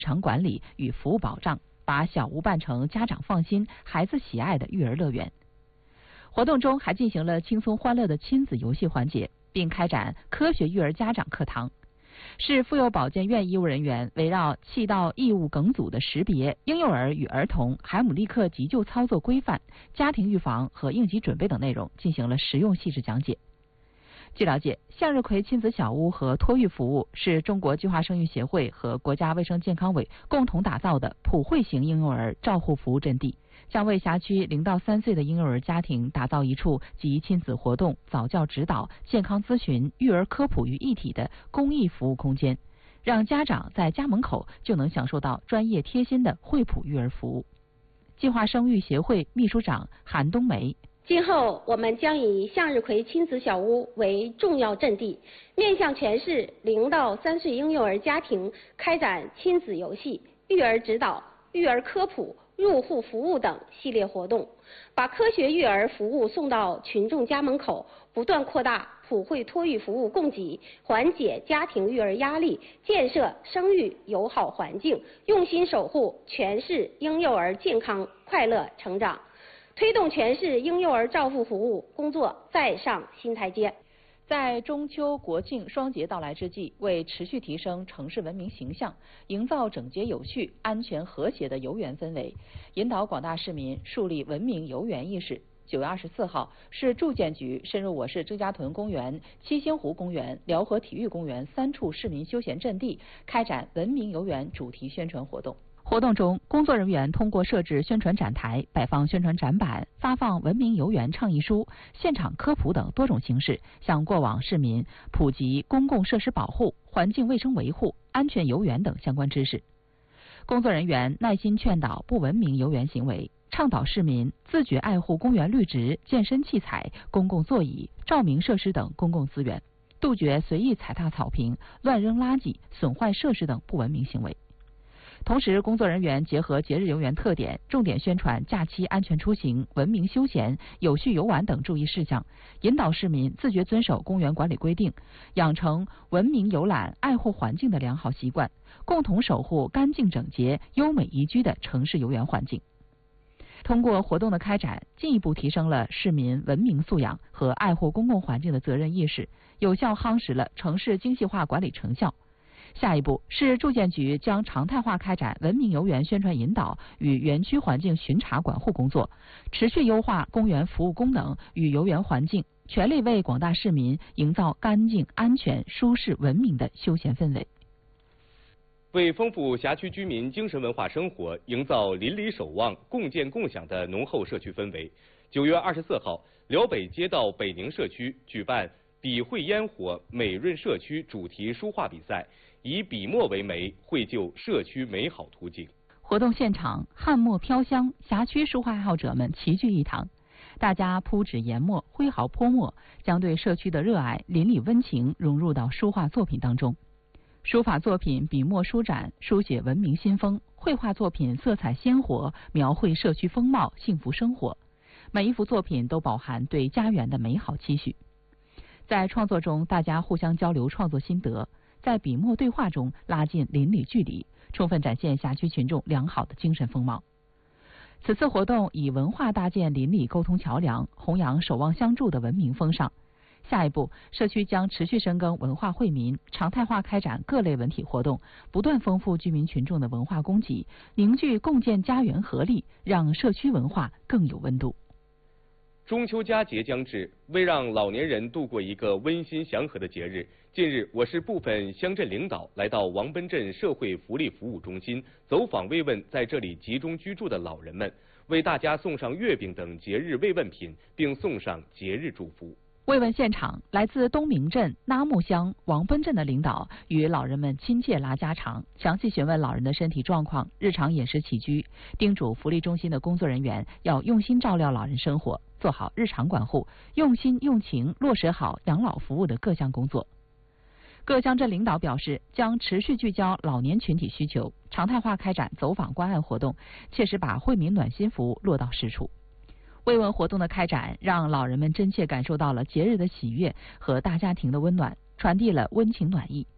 场管理与服务保障，把小屋办成家长放心、孩子喜爱的育儿乐园。活动中还进行了轻松欢乐的亲子游戏环节，并开展科学育儿家长课堂。市妇幼保健院医务人员围绕气道异物梗阻的识别、婴幼儿与儿童海姆立克急救操作规范、家庭预防和应急准备等内容进行了实用细致讲解。据了解，向日葵亲子小屋和托育服务是中国计划生育协会和国家卫生健康委共同打造的普惠型婴幼儿照护服务阵地，将为辖区0到3岁的婴幼儿家庭打造一处集亲子活动、早教指导、健康咨询、育儿科普于一体的公益服务空间，让家长在家门口就能享受到专业贴心的惠普育儿服务。计划生育协会秘书长韩冬梅： 今后我们将以向日葵亲子小屋为重要阵地，面向全市0到3岁婴幼儿家庭开展亲子游戏、育儿指导、育儿科普、入户服务等系列活动，把科学育儿服务送到群众家门口，不断扩大普惠托育服务供给，缓解家庭育儿压力，建设生育友好环境，用心守护全市婴幼儿健康快乐成长，推动全市婴幼儿照护服务工作再上新台阶。 在中秋国庆双节到来之际，为持续提升城市文明形象，营造整洁有序、安全和谐的游园氛围，引导广大市民树立文明游园意识，9月24号，市住建局深入我市征家屯公园、七星湖公园、辽河体育公园3处市民休闲阵地，开展文明游园主题宣传活动。活动中，工作人员通过设置宣传展台、摆放宣传展板、发放文明游园倡议书、现场科普等多种形式，向过往市民普及公共设施保护、环境卫生维护、安全游园等相关知识。工作人员耐心劝导不文明游园行为，倡导市民自觉爱护公园绿植、健身器材、公共座椅、照明设施等公共资源，杜绝随意踩踏草坪、乱扔垃圾、损坏设施等不文明行为。同时，工作人员结合节日游园特点，重点宣传假期安全出行、文明休闲、有序游玩等注意事项，引导市民自觉遵守公园管理规定，养成文明游览、爱护环境的良好习惯，共同守护干净整洁、优美宜居的城市游园环境。通过活动的开展，进一步提升了市民文明素养和爱护公共环境的责任意识，有效夯实了城市精细化管理成效。下一步，市住建局将常态化开展文明游园宣传引导与园区环境巡查管护工作，持续优化公园服务功能与游园环境，全力为广大市民营造干净、安全、舒适、文明的休闲氛围。 为丰富辖区居民精神文化生活，营造邻里守望、共建共享的浓厚社区氛围，9月24号，辽北街道北宁社区举办笔绘烟火美润社区主题书画比赛，以笔墨为媒，绘就社区美好图景。 活动现场汉墨飘香，辖区书画爱好者们齐聚一堂，大家铺纸研墨，挥毫泼墨，将对社区的热爱、邻里温情融入到书画作品当中。书法作品笔墨舒展，书写文明新风；绘画作品色彩鲜活，描绘社区风貌、幸福生活。每一幅作品都饱含对家园的美好期许。在创作中，大家互相交流创作心得，在笔墨对话中拉近邻里距离，充分展现辖区群众良好的精神风貌。此次活动以文化搭建邻里沟通桥梁，弘扬守望相助的文明风尚。下一步，社区将持续深耕文化惠民，常态化开展各类文体活动，不断丰富居民群众的文化供给，凝聚共建家园合力，让社区文化更有温度。 中秋佳节将至，为让老年人度过一个温馨祥和的节日，近日我市部分乡镇领导来到王奔镇社会福利服务中心，走访慰问在这里集中居住的老人们，为大家送上月饼等节日慰问品，并送上节日祝福。 慰问现场，来自东明镇、纳木乡、王奔镇的领导与老人们亲切拉家常，详细询问老人的身体状况、日常饮食起居，叮嘱福利中心的工作人员要用心照料老人生活，做好日常管护，用心用情落实好养老服务的各项工作。各乡镇领导表示，将持续聚焦老年群体需求，常态化开展走访关爱活动，切实把惠民暖心服务落到实处。慰问活动的开展，让老人们真切感受到了节日的喜悦和大家庭的温暖，传递了温情暖意。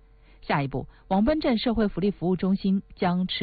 下一步，王奔镇社会福利服务中心将持